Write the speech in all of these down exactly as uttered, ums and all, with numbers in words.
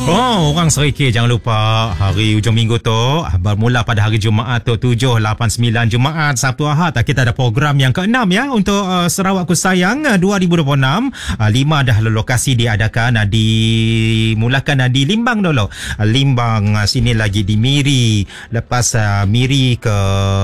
Oh, orang Serikir jangan lupa hari hujung minggu tu bermula pada hari Jumaat tu tujuh, lapan, sembilan Jumaat, Sabtu, Ahad. Kita ada program yang keenam ya untuk uh, Sarawak Ku Sayang uh, dua ribu dua puluh enam. Uh, lima dah lokasi diadakan, uh, dimulakan uh, di Limbang dulu. Uh, Limbang uh, sini lagi di Miri, lepas uh, Miri ke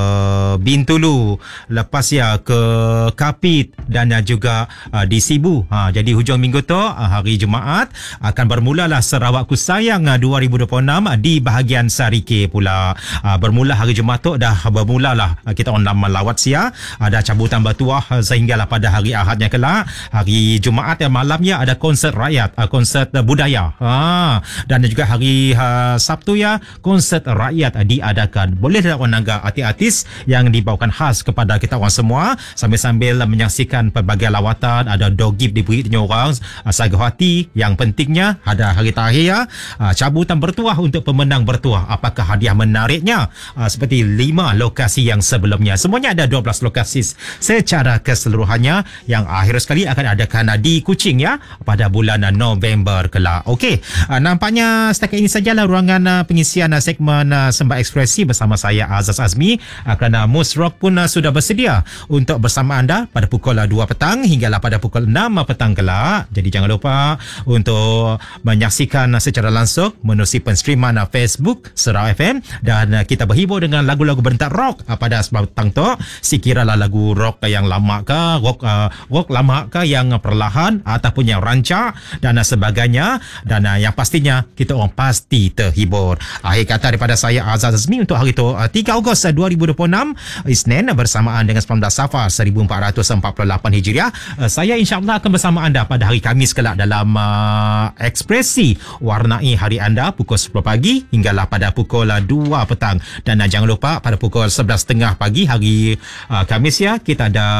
Bintulu, lepas ya ke Kapit dan uh, juga uh, di Sibu. Ha, jadi hujung minggu tu uh, hari Jumaat akan bermulalah Sarawak Ku Sayang uh, dua ribu dua puluh enam uh, di bahagian Serikir pula. Uh, bermula hari Jumaat tu dah bermulalah uh, kita orang nama lawat sia, ada cabutan bertuah uh, sehinggalah pada hari Ahadnya kelak. Hari Jumaat yang malamnya ada konsert rakyat, uh, konsert uh, budaya. Ha, dan juga hari uh, Sabtu ya konsert rakyat uh, diadakan. Boleh tak orang naga artis-artis yang dibawakan khas kepada kita orang semua sambil-sambil uh, menyaksikan pelbagai lawatan, ada dog gift diberi orang uh, saga hati. Yang pentingnya ada hari terakhir ya, uh, cabutan bertuah untuk pemenang bertuah. Apakah hadiah menariknya? Uh, seperti lima lokasi yang sebelumnya. Semuanya ada dua belas lokasi secara keseluruhannya yang akhir sekali akan adakan uh, di Kuching ya pada bulan uh, November kelak. Okey, uh, nampaknya setakat ini sajalah ruangan uh, pengisian uh, segmen uh, Sembah Ekspresi bersama saya Azaz Azmi, uh, kerana Mus Rock pun uh, sudah bersedia untuk bersama anda pada pukul uh, dua petang hinggalah pada pukul enam petang kelak. Jadi jangan lupa untuk menyaksikan secara langsung menerusi penstreaman Facebook Sarawak F M, dan kita berhibur dengan lagu-lagu berentak rock pada sebab petang tu. Sekiralah lagu rock yang lama ke, rock uh, rock lama ke, yang perlahan ataupun yang rancak dan sebagainya, dan uh, yang pastinya kita orang pasti terhibur. Akhir kata daripada saya Azaz Azmi untuk hari tu uh, tiga Ogos dua ribu dua puluh enam Isnin bersamaan dengan sembilan belas Safar seribu empat ratus empat puluh lapan Hijriah. uh, Saya insya-Allah akan bersama anda pada hari Khamis kelak dalam uh, Ekspresi. Warnai hari anda pukul sepuluh pagi hinggalah pada pukul uh, dua petang. Dan uh, jangan lupa pada pukul sebelas tiga puluh pagi hari uh, Khamis ya, kita ada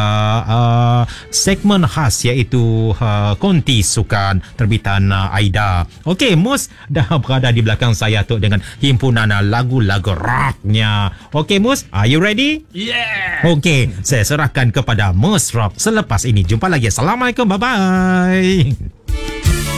uh, segmen khas iaitu uh, Konti Sukan terbitan uh, Aida. Okey, Mus dah berada di belakang saya tu dengan himpunan uh, lagu-lagu rocknya. Okey Mus, are you ready? Yeah. Okey, saya serahkan kepada Mus Rock selepas ini. Jumpa lagi. Assalamualaikum, bye bye.